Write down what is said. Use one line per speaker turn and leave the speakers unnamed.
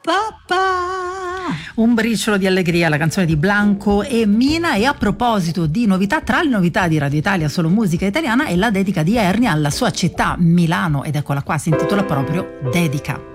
Un briciolo di allegria, la canzone di Blanco e Mina. E a proposito di novità, tra le novità di Radio Italia Solo Musica Italiana è la dedica di Ernia alla sua città, Milano, ed eccola qua, si intitola proprio Dedica.